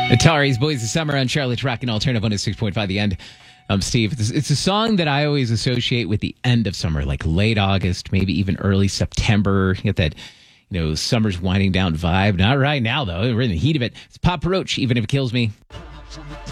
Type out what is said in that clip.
Atari's Boys of Summer on Charlotte's Rock and Alternative 106.5 The End. I'm Steve. It's a song that I always associate with the end of summer, like late August, maybe even early September. You get that, summer's winding down vibe. Not right now, though. We're in the heat of it. It's Papa Roach, Even If It Kills Me.